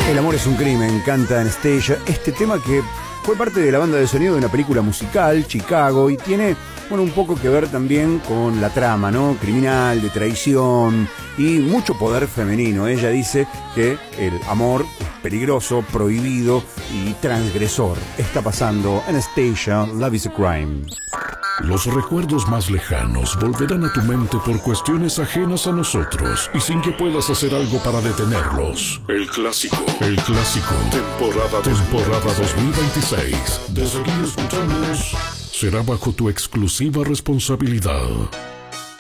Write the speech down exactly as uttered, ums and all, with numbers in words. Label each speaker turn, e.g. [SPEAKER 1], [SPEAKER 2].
[SPEAKER 1] El amor es un crimen, canta Anastacia. Este tema que fue parte de la banda de sonido de una película musical, Chicago, y tiene, bueno, un poco que ver también con la trama, ¿no? Criminal, de traición y mucho poder femenino. Ella dice que el amor es peligroso, prohibido y transgresor. Está pasando Anastacia, Love is a Crime.
[SPEAKER 2] Los recuerdos más lejanos volverán a tu mente por cuestiones ajenas a nosotros y sin que puedas hacer algo para detenerlos. El clásico, el clásico, temporada, temporada dos mil veintiséis. De seguir escuchándonos, será bajo tu exclusiva responsabilidad.